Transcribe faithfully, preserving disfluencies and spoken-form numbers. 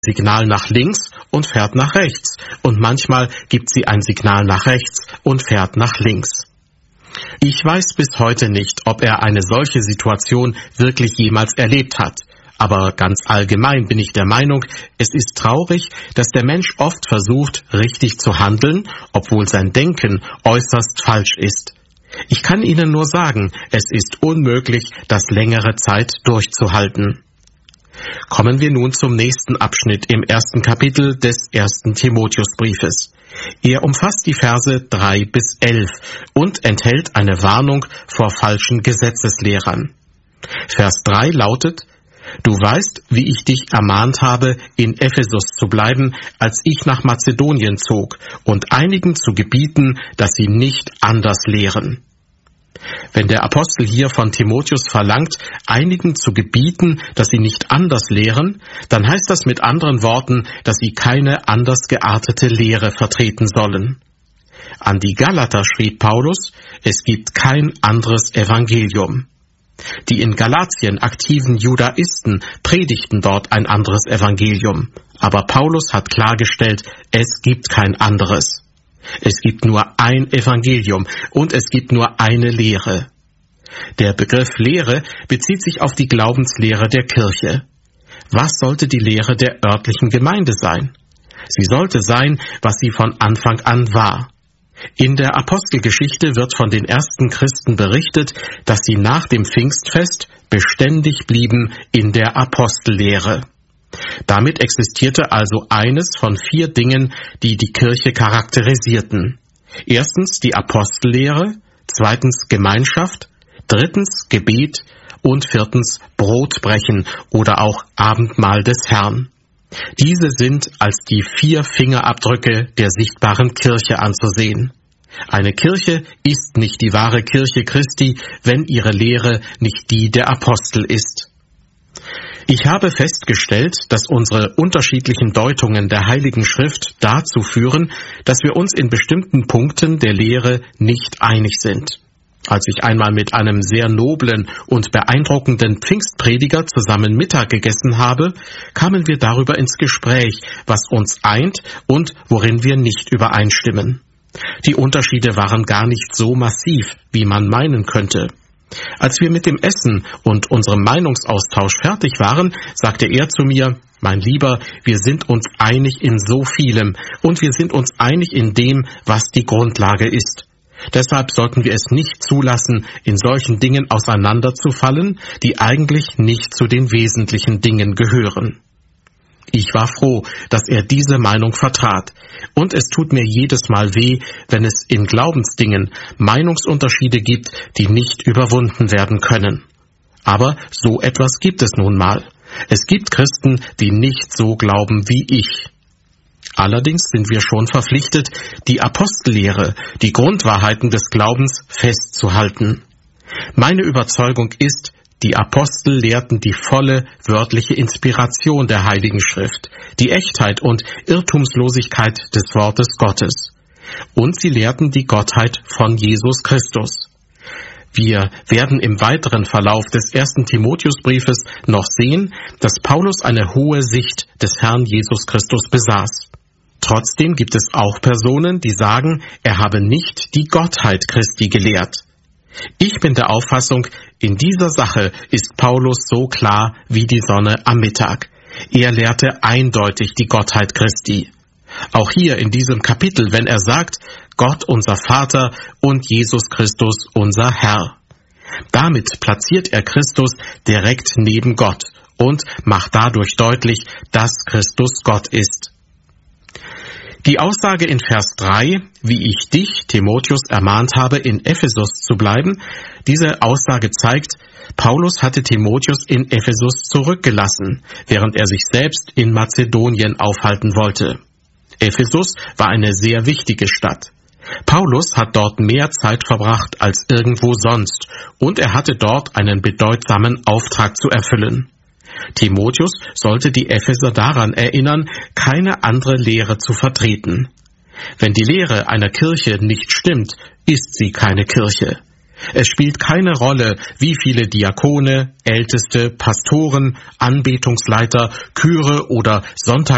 Signal nach links und fährt nach rechts und manchmal gibt sie ein Signal nach rechts und fährt nach links. Ich weiß bis heute nicht, ob er eine solche Situation wirklich jemals erlebt hat. Aber ganz allgemein bin ich der Meinung, es ist traurig, dass der Mensch oft versucht, richtig zu handeln, obwohl sein Denken äußerst falsch ist. Ich kann Ihnen nur sagen, es ist unmöglich, das längere Zeit durchzuhalten. Kommen wir nun zum nächsten Abschnitt im ersten Kapitel des ersten Timotheusbriefes. Er umfasst die Verse drei bis elf und enthält eine Warnung vor falschen Gesetzeslehrern. Vers drei lautet: Du weißt, wie ich dich ermahnt habe, in Ephesus zu bleiben, als ich nach Mazedonien zog, und einigen zu gebieten, dass sie nicht anders lehren. Wenn der Apostel hier von Timotheus verlangt, einigen zu gebieten, dass sie nicht anders lehren, dann heißt das mit anderen Worten, dass sie keine anders geartete Lehre vertreten sollen. An die Galater schrieb Paulus, es gibt kein anderes Evangelium. Die in Galatien aktiven Judaisten predigten dort ein anderes Evangelium, aber Paulus hat klargestellt, es gibt kein anderes. Es gibt nur ein Evangelium und es gibt nur eine Lehre. Der Begriff Lehre bezieht sich auf die Glaubenslehre der Kirche. Was sollte die Lehre der örtlichen Gemeinde sein? Sie sollte sein, was sie von Anfang an war. In der Apostelgeschichte wird von den ersten Christen berichtet, dass sie nach dem Pfingstfest beständig blieben in der Apostellehre. Damit existierte also eines von vier Dingen, die die Kirche charakterisierten. Erstens die Apostellehre, zweitens Gemeinschaft, drittens Gebet und viertens Brotbrechen oder auch Abendmahl des Herrn. Diese sind als die vier Fingerabdrücke der sichtbaren Kirche anzusehen. Eine Kirche ist nicht die wahre Kirche Christi, wenn ihre Lehre nicht die der Apostel ist. Ich habe festgestellt, dass unsere unterschiedlichen Deutungen der Heiligen Schrift dazu führen, dass wir uns in bestimmten Punkten der Lehre nicht einig sind. Als ich einmal mit einem sehr noblen und beeindruckenden Pfingstprediger zusammen Mittag gegessen habe, kamen wir darüber ins Gespräch, was uns eint und worin wir nicht übereinstimmen. Die Unterschiede waren gar nicht so massiv, wie man meinen könnte. Als wir mit dem Essen und unserem Meinungsaustausch fertig waren, sagte er zu mir: Mein Lieber, wir sind uns einig in so vielem und wir sind uns einig in dem, was die Grundlage ist. Deshalb sollten wir es nicht zulassen, in solchen Dingen auseinanderzufallen, die eigentlich nicht zu den wesentlichen Dingen gehören. Ich war froh, dass er diese Meinung vertrat. Und es tut mir jedes Mal weh, wenn es in Glaubensdingen Meinungsunterschiede gibt, die nicht überwunden werden können. Aber so etwas gibt es nun mal. Es gibt Christen, die nicht so glauben wie ich. Allerdings sind wir schon verpflichtet, die Apostellehre, die Grundwahrheiten des Glaubens festzuhalten. Meine Überzeugung ist, die Apostel lehrten die volle wörtliche Inspiration der Heiligen Schrift, die Echtheit und Irrtumslosigkeit des Wortes Gottes. Und sie lehrten die Gottheit von Jesus Christus. Wir werden im weiteren Verlauf des ersten Timotheusbriefes noch sehen, dass Paulus eine hohe Sicht des Herrn Jesus Christus besaß. Trotzdem gibt es auch Personen, die sagen, er habe nicht die Gottheit Christi gelehrt. Ich bin der Auffassung, in dieser Sache ist Paulus so klar wie die Sonne am Mittag. Er lehrte eindeutig die Gottheit Christi. Auch hier in diesem Kapitel, wenn er sagt, Gott unser Vater und Jesus Christus unser Herr. Damit platziert er Christus direkt neben Gott und macht dadurch deutlich, dass Christus Gott ist. Die Aussage in Vers drei, wie ich dich, Timotheus, ermahnt habe, in Ephesus zu bleiben, diese Aussage zeigt, Paulus hatte Timotheus in Ephesus zurückgelassen, während er sich selbst in Mazedonien aufhalten wollte. Ephesus war eine sehr wichtige Stadt. Paulus hat dort mehr Zeit verbracht als irgendwo sonst und er hatte dort einen bedeutsamen Auftrag zu erfüllen. Timotheus sollte die Epheser daran erinnern, keine andere Lehre zu vertreten. Wenn die Lehre einer Kirche nicht stimmt, ist sie keine Kirche. Es spielt keine Rolle, wie viele Diakone, Älteste, Pastoren, Anbetungsleiter, Chöre oder Sonntag